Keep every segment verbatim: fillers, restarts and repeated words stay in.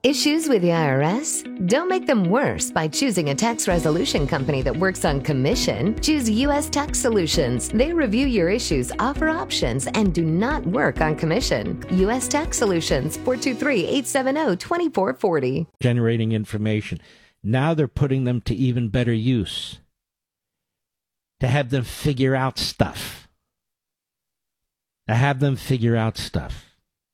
Issues with the I R S? Don't make them worse by choosing a tax resolution company that works on commission. Choose U S Tax Solutions. They review your issues, offer options, and do not work on commission. U S Tax Solutions, four two three, eight seven zero, two four four zero. Generating information. Now they're putting them to even better use. To have them figure out stuff. To have them figure out stuff.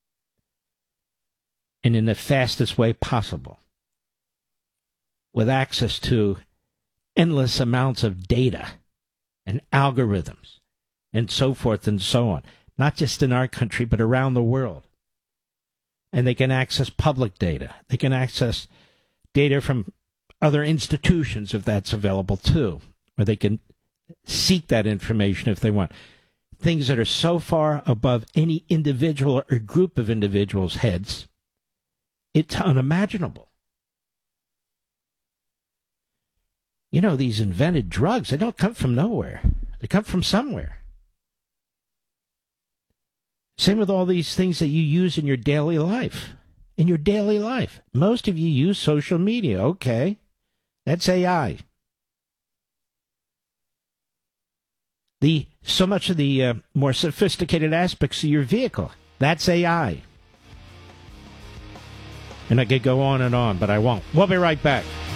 And in the fastest way possible, with access to endless amounts of data and algorithms and so forth and so on, not just in our country, but around the world. And they can access public data. They can access data from other institutions if that's available too, or they can seek that information if they want. Things that are so far above any individual or group of individuals' heads, it's unimaginable. You know, these invented drugs, they don't come from nowhere. They come from somewhere. Same with all these things that you use in your daily life. In your daily life. Most of you use social media. Okay. That's A I. The so much of the uh, more sophisticated aspects of your vehicle, that's A I. And I could go on and on, but I won't. We'll be right back.